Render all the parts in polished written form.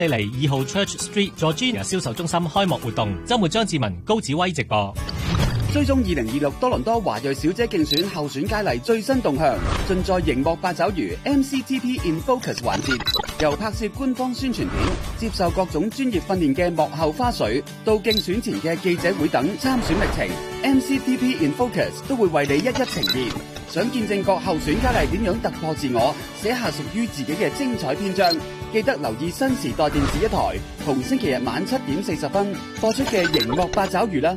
嚟2號 Church Street Georgina 銷售中心開幕活動，周末張志文、高子威直播。 追蹤2026多倫多華裔小姐競選候選佳麗最新動向，盡在熒幕八爪魚 MCTP in Focus 環節，由拍攝官方宣傳片、接受各種專業訓練嘅幕後花絮，到競選前嘅記者會等參選歷程 ，MCTP in Focus 都會為你一一呈現。想見證各候選佳麗點樣突破自我，寫下屬於自己嘅精彩篇章，記得留意新時代電視一台，逢星期日晚7點40分播出嘅熒幕八爪魚啦。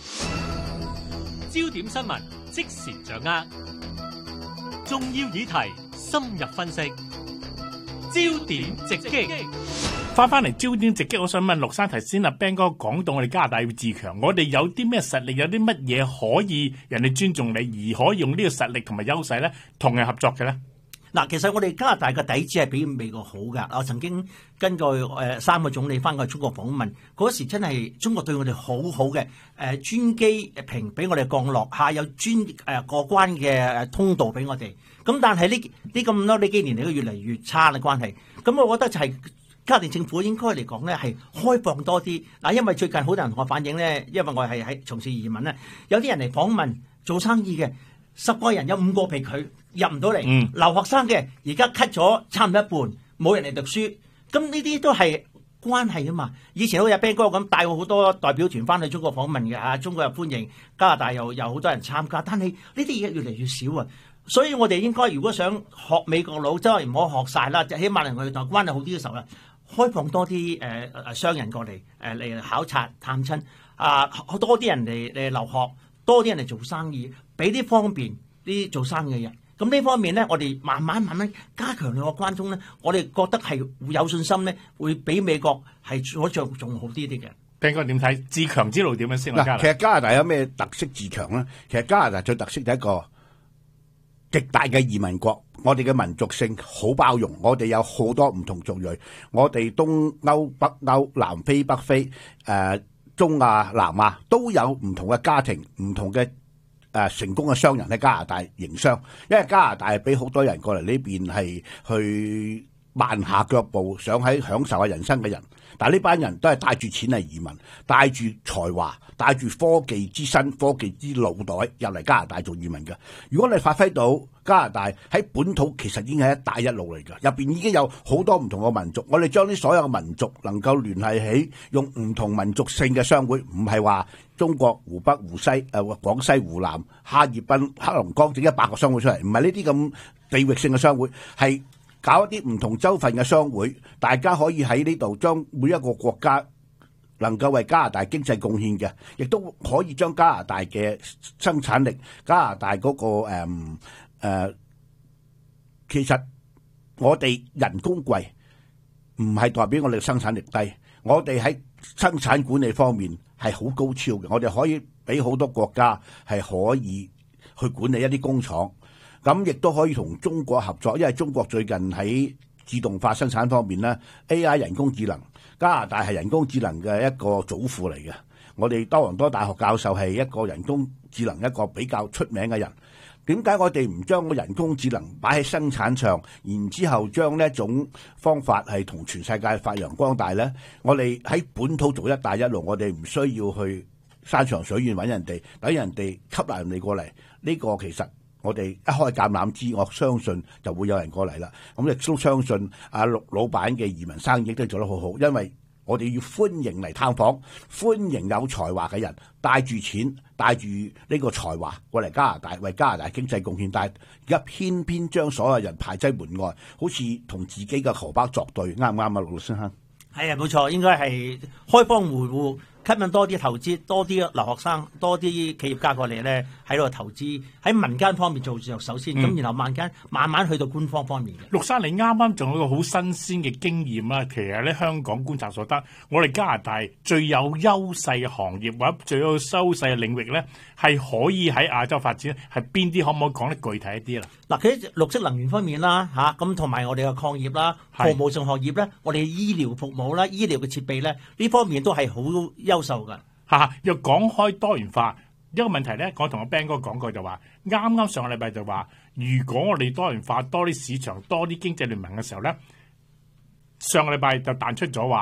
焦點新聞即時掌握，重要議題深入分析，焦點直擊。 翻嚟焦點直擊，我想問陸生，頭先阿 Ben 哥講到我哋加拿大要自強，我哋有啲咩實力，有啲乜嘢可以人哋尊重你，而可以用呢個實力同埋優勢咧，同人合作嘅咧？ 嗱，其實我哋加拿大嘅底子係比美國好㗎。我曾經根據3個總理翻過中國訪問，嗰時真係中國對我哋好好嘅，專機坪俾我哋降落下，有過關嘅通道俾我哋。咁但係呢幾年嚟都越嚟越差嘅關係。咁我覺得就係加拿大政府應該嚟講咧係開放多啲。嗱，因為最近好多人同我反映咧，因為我係喺從事移民咧，有啲人嚟訪問做生意嘅，10個人有5個被拒。入唔到嚟，留學生嘅而家 cut 咗差唔多一半，冇人嚟讀書，咁呢啲都係關係啊嘛。以前好似 Ben 哥咁帶過好多代表團翻去中國訪問嘅嚇，中國又歡迎，加拿大又有好多人參加，但係呢啲嘢越嚟越少啊。所以我哋應該如果想學美國佬，真係唔好學晒啦，就起碼嚟我哋同關係好啲嘅時候啦，開放多啲商人過嚟嚟考察探親多啲人嚟留學，多啲人嚟做生意，俾啲方便啲做生意嘅人。咁呢方面咧，我哋慢慢加強兩個關中咧，我哋覺得係會有信心咧，會比美國係所着重好啲嘅。 Ben哥點睇自強之路點樣先？ 嗱，其實加拿大有咩特色自強咧？其實加拿大最特色就係一個極大嘅移民國，我哋嘅民族性好包容，我哋有好多唔同族裔，我哋東歐、北歐、南非、北非、中亞、南亞都有唔同嘅家庭、唔同嘅成功嘅商人喺加拿大營商，因為加拿大係俾好多人過嚟呢邊係去慢下腳步，想喺享受下人生嘅人。但係呢班人都係帶住錢嚟移民，帶住才華，帶住科技之身、科技之腦袋入嚟加拿大做移民嘅。如果你發揮到加拿大喺本土其實已經係一帶一路嚟㗎，入邊已經有好多唔同嘅民族。我哋將啲所有嘅民族能夠聯繫起，用唔同民族性嘅商會，唔係話中國湖北、湖西、廣西、湖南、哈爾濱、黑龍江整100個商會出嚟，唔係呢啲咁地域性嘅商會，係搞一啲唔同州份嘅商會，大家可以喺呢度將每一個國家能夠為加拿大經濟貢獻嘅，亦都可以將加拿大嘅生產力、加拿大嗰個其實我哋人工貴，唔係代表我哋生產力低，我哋喺生產管理方面係好高超嘅，我哋可以俾好多國家係可以去管理一啲工廠。咁亦都可以同中國合作，因為中國最近喺自動化生產方面咧 ，AI 人工智能，加拿大係人工智能嘅一個祖父嚟嘅。我哋多倫多大學教授係一個人工智能一個比較出名嘅人。點解我哋唔將個人工智能擺喺生產上，然之後將呢一種方法係同全世界發揚光大咧？我哋喺本土做一帶一路，我哋唔需要去山長水遠揾人哋，等人哋吸納人哋過嚟。呢個其實我哋一開橄欖枝，我相信就會有人過嚟啦。咁亦都相信阿陸老闆嘅移民生意都做得好好，因為我哋要歡迎嚟探訪，歡迎有才華嘅人，帶住錢、帶住呢個才華過嚟加拿大，為加拿大經濟貢獻。但係而家偏偏將所有人排擠門外，好似同自己嘅荷包作對，啱唔啱啊，陸先生？ 係啊，冇錯，應該係開放門戶，吸引多啲投資，多啲留學生，多啲企業家過嚟咧喺度投資，喺民間方面做着首先，咁然後慢慢去到官方方面嘅。 陸生，你啱啱仲有一個好新鮮嘅經驗啊！其實咧，香港觀察所得，我哋加拿大最有優勢嘅行業或者最有優勢嘅領域咧，係可以喺亞洲發展，係邊啲？可唔可以講得具體一啲啦？嗱， 喺綠色能源方面啦，咁同埋我哋嘅礦業啦、服務性行業咧，我哋醫療服務啦、醫療嘅設備咧，呢方面都係好優秀㗎。 又講開多元化一個問題咧，我同阿 Ben 哥講過就話，啱上個禮拜就話，如果我哋多元化多啲市場多啲經濟聯盟嘅時候咧， 上個禮拜就彈出咗話。